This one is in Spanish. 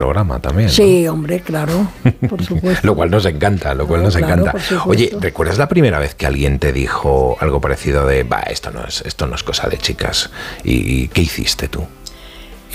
programa también, ¿no? Sí, hombre, claro, por supuesto. Lo cual nos encanta, Claro, encanta. por supuesto. Oye, ¿recuerdas la primera vez que alguien te dijo algo parecido de, esto no es cosa de chicas? ¿Y qué hiciste tú?